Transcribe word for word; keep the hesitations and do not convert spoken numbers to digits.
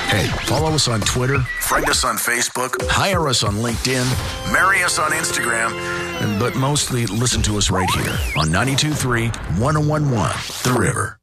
Hey, follow us on Twitter, friend us on Facebook, hire us on LinkedIn, marry us on Instagram, but mostly listen to us right here on ninety-two point three, one oh one point one The River.